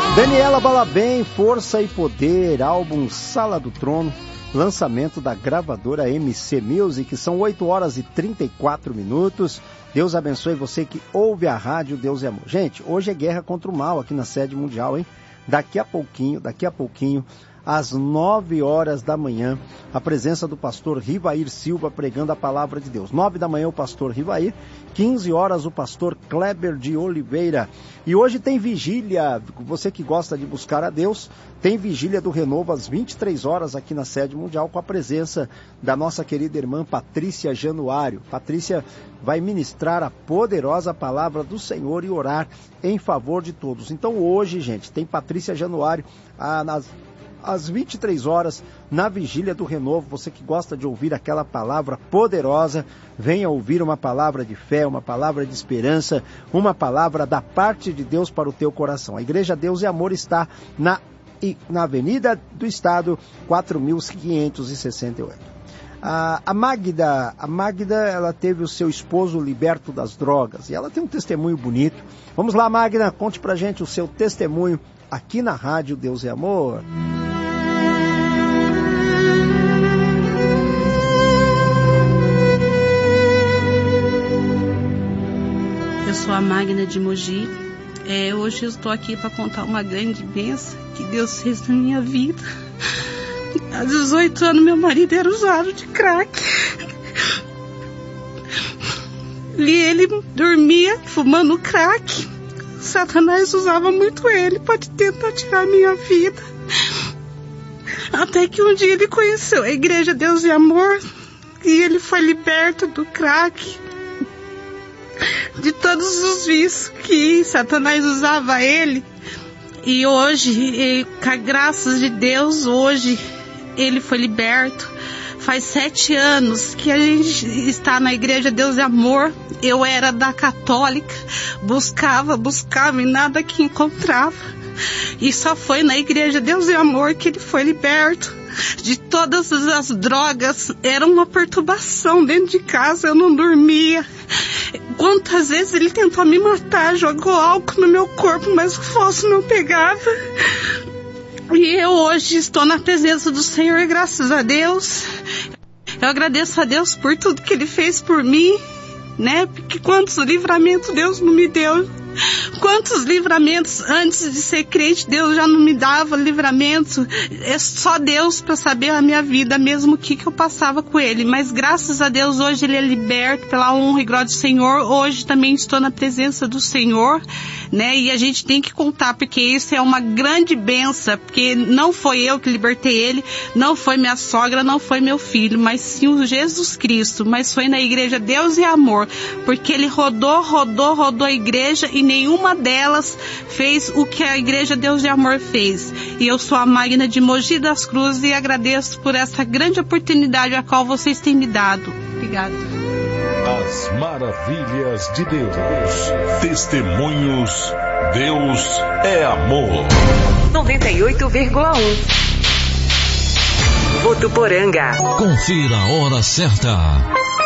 Daniela Balabem, Força e Poder, álbum Sala do Trono, lançamento da gravadora MC Music, são 8 horas e 34 minutos. Deus abençoe você que ouve a rádio Deus é Amor. Gente, hoje é guerra contra o mal aqui na sede mundial, hein? Daqui a pouquinho, às 9 horas da manhã, a presença do pastor Rivair Silva pregando a palavra de Deus. 9 da manhã o pastor Rivair, 15 horas o pastor Kleber de Oliveira. E hoje tem vigília, você que gosta de buscar a Deus, tem vigília do Renovo às 23 horas aqui na sede mundial com a presença da nossa querida irmã Patrícia Januário. Patrícia vai ministrar a poderosa palavra do Senhor e orar em favor de todos. Então hoje, gente, tem Patrícia Januário às 23 horas, na Vigília do Renovo. Você que gosta de ouvir aquela palavra poderosa, venha ouvir uma palavra de fé, uma palavra de esperança, uma palavra da parte de Deus para o teu coração. A Igreja Deus e Amor está na Avenida do Estado, 4.568. A Magda, ela teve o seu esposo liberto das drogas, e ela tem um testemunho bonito. Vamos lá, Magda, conte pra gente o seu testemunho aqui na rádio Deus é Amor. Eu sou a Magna de Mogi. Hoje eu estou aqui para contar uma grande bênção que Deus fez na minha vida. Há 18 anos meu marido era usuário de crack. E ele dormia fumando crack. Satanás usava muito ele para tentar tirar minha vida. Até que um dia ele conheceu a Igreja Deus e Amor e ele foi liberto do crack, de todos os vícios que Satanás usava ele. E hoje, com a graça de Deus, hoje ele foi liberto. Faz 7 anos que a gente está na Igreja Deus e Amor. Eu era da católica, buscava e nada que encontrava. E só foi na Igreja Deus e Amor que ele foi liberto de todas as drogas. Era uma perturbação dentro de casa, eu não dormia. Quantas vezes ele tentou me matar, jogou álcool no meu corpo, mas o fósforo não pegava. E eu hoje estou na presença do Senhor, graças a Deus. Eu agradeço a Deus por tudo que Ele fez por mim, né? Porque quantos livramentos Deus não me deu. Quantos livramentos antes de ser crente Deus já não me dava livramento. É só Deus para saber a minha vida mesmo, o que eu passava com Ele. Mas graças a Deus hoje Ele é liberto pela honra e glória do Senhor. Hoje também estou na presença do Senhor, né? E a gente tem que contar, porque isso é uma grande bênção, porque não foi eu que libertei ele, não foi minha sogra, não foi meu filho, mas sim o Jesus Cristo. Mas foi na Igreja Deus e Amor, porque ele rodou a igreja e nenhuma delas fez o que a Igreja Deus e Amor fez. E eu sou a Magna de Mogi das Cruzes e agradeço por essa grande oportunidade a qual vocês têm me dado. Obrigada. As maravilhas de Deus. Testemunhos. Deus é amor. 98,1. Votuporanga. Confira a hora certa.